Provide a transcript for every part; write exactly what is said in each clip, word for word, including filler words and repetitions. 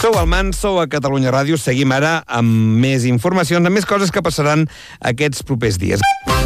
Sou al Man, sou a Catalunya Ràdio. Seguim ara amb més informacions, amb més coses que passaran aquests propers dies.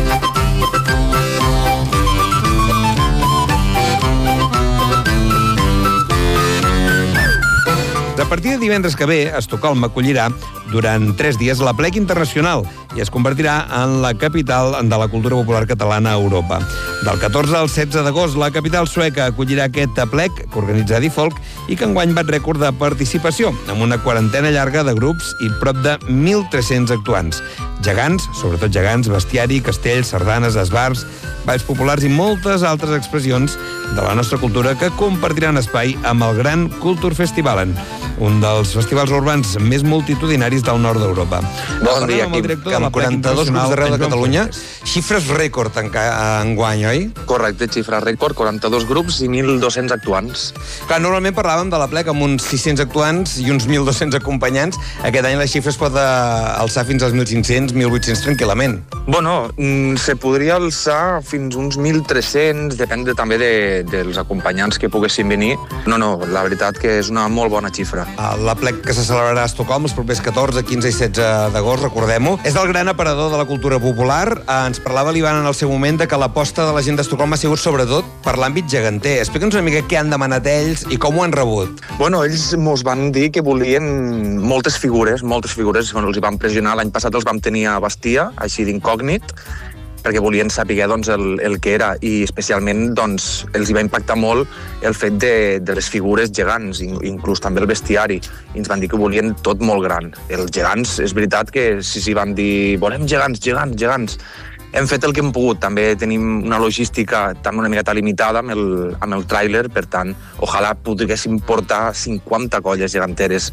A partir de divendres que ve, Estocolm acollirà durant tres dies l'Aplec Internacional i es convertirà en la capital de la cultura popular catalana a Europa. Del catorze al setze d'agost, la capital sueca acollirà aquest Aplec, que organitza Difolk, i que enguany bat rècord de participació, amb una quarantena llarga de grups i prop de mil tres-cents actuants. Gegants, sobretot gegants, bestiari, castells, sardanes, esbars, balls populars i moltes altres expressions de la nostra cultura que compartiran espai amb el Gran Kulturfestivalen, un dels festivals urbans més multitudinaris del nord d'Europa. Bon dia, Quim. Amb quaranta-dos grups d'arreu de Catalunya, xifres rècord en, en guany, oi? Correcte, xifra rècord, quaranta-dos grups i mil dos-cents actuants. Clar, normalment parlàvem de l'Aplec amb uns sis-cents actuants i uns mil dos-cents acompanyants. Aquest any la xifra es pot alçar fins als mil cinc-cents, mil vuit-cents tranquil·lament. Bueno, se podria alçar fins uns mil tres-cents, depèn de, també de, dels acompanyants que poguessin venir. No, no, la veritat que és una molt bona xifra. L'Aplec que se celebrarà a Estocolm els propers catorze, quinze i setze d'agost, recordem-ho, és el gran aparador de la cultura popular. Ens parlava l'Ivan en el seu moment de que l'aposta de la gent d'Estocolm ha sigut sobretot per l'àmbit geganter. Explica'ns una mica què han demanat ells i com ho han rebut. Bueno, ells mos van dir que volien moltes figures, moltes figures, bueno, els hi van pressionar. L'any passat els vam tenir a Bastia, així d'incògnit, perquè volien saber doncs, el, el que era, i especialment doncs, els hi va impactar molt el fet de, de les figures gegants, inclús també el bestiari, i ens van dir que volien tot molt gran. Els gegants, és veritat que sí, sí, van dir volem gegants, gegants, gegants. Hem fet el que hem pogut, també tenim una logística també una miqueta limitada amb el, amb el tràiler, per tant, ojalà poguéssim portar cinquanta colles geganteres.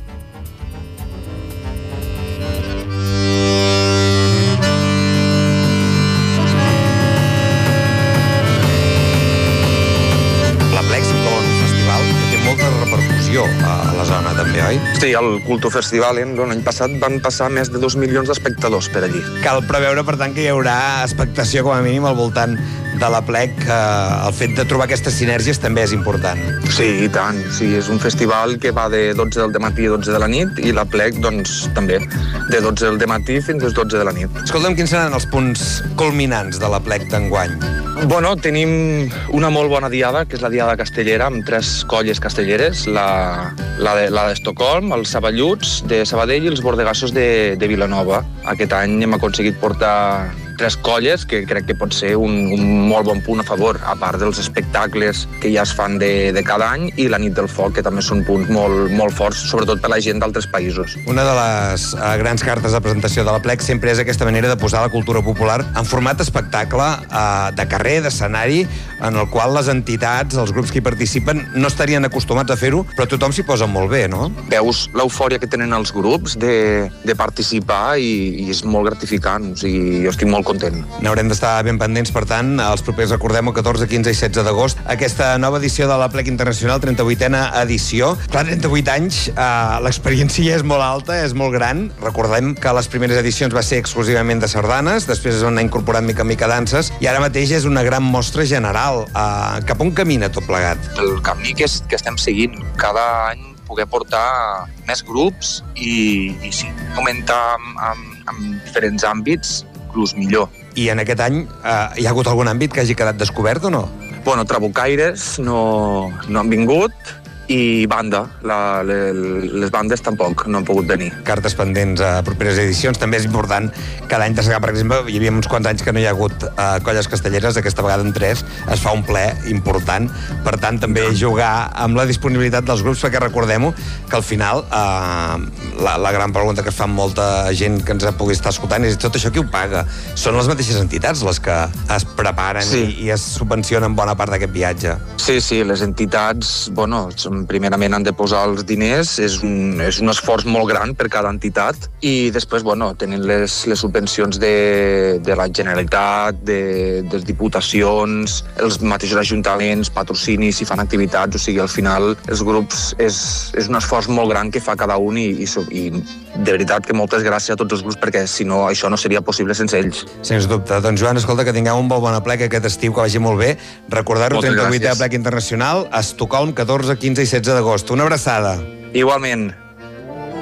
A la zona també, oi? Sí, el Kulturfestivalen l'any passat van passar més de dos milions d'espectadors per allí. Cal preveure, per tant, que hi haurà expectació com a mínim al voltant de l'Aplec. El fet de trobar aquestes sinergies també és important. Sí, i tant. Sí, és un festival que va de dotze del matí a dotze de la nit i l'Aplec, doncs, també, de dotze del matí fins a les dotze de la nit. Escolta'm, quins seran els punts culminants de l'Aplec d'enguany? Bueno, tenim una molt bona diada, que és la diada castellera, amb tres colles castelleres, la, la, de, la d'Estocolm, els Saballuts de Sabadell i els Bordegassos de, de Vilanova. Aquest any hem aconseguit portar tres colles, que crec que pot ser un, un molt bon punt a favor, a part dels espectacles que ja es fan de, de cada any, i la nit del foc, que també són punts molt, molt forts, sobretot per la gent d'altres països. Una de les uh, grans cartes de presentació de l'Aplec sempre és aquesta manera de posar la cultura popular en format espectacle, uh, de carrer, d'escenari, en el qual les entitats, els grups que hi participen, no estarien acostumats a fer-ho, però tothom s'hi posa molt bé, no? Veus l'eufòria que tenen els grups de, de participar i, i és molt gratificant, o sigui, jo estic molt content. N'haurem d'estar ben pendents, per tant, els propers, recordem-ho, catorze, quinze i setze d'agost, aquesta nova edició de l'Aplec Internacional, trenta-vuitena edició. Clar, trenta-vuit anys, eh, l'experiència és molt alta, és molt gran. Recordem que les primeres edicions va ser exclusivament de sardanes, després es van anar incorporant mica en mica danses, i ara mateix és una gran mostra general. Eh, cap on camina tot plegat? El camí que, és, que estem seguint, cada any poder portar més grups i, i sí, augmentar amb, amb, amb diferents àmbits, inclús millor. I en aquest any eh, hi ha hagut algun àmbit que hagi quedat descobert o no? Bueno, trabucaires no, no han vingut, i banda, la, les bandes tampoc no han pogut venir. Cartes pendents a properes edicions. També és important cada any destacar, per exemple, hi havia uns quants anys que no hi ha hagut uh, colles castelleres, aquesta vegada en tres es fa un ple important, per tant també jugar amb la disponibilitat dels grups, perquè recordem-ho que al final uh, la, la gran pregunta que es fa molta gent que ens pugui estar escoltant és tot això qui ho paga? Són les mateixes entitats les que es preparen sí. i, i es subvencionen bona part d'aquest viatge? Sí, sí, les entitats, bueno, primerament han de posar els diners, és un, és un esforç molt gran per cada entitat, i després, bueno, tenen les, les subvencions de, de la Generalitat, de, de les diputacions, els mateixos ajuntaments, patrocinis, si fan activitats, o sigui, al final els grups és, és un esforç molt gran que fa cada un, i, i, i de veritat que moltes gràcies a tots els grups, perquè si no, això no seria possible sense ells. Sens dubte. Doncs Joan, escolta, que tingueu un molt bon Aplec aquest estiu, que vagi molt bé. Recordar-ho, trenta-vuitè Aplec Internacional, a Estocolm, catorze, quinze i setze d'agost. Una abraçada. Igualment.